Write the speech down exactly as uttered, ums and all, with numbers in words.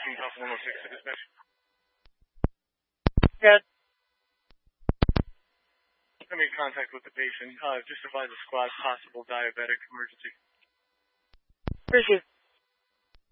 Team Alpha one oh six to dispatch. Good. I made contact with the patient. Uh, just advise the squad possible diabetic emergency. Appreciate it.